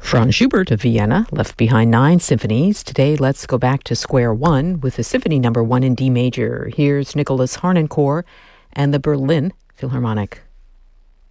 Franz Schubert of Vienna left behind 9 symphonies. Today, let's go back to square one with the Symphony No. 1 in D major. Here's Nicholas Harnoncourt and the Berlin Philharmonic.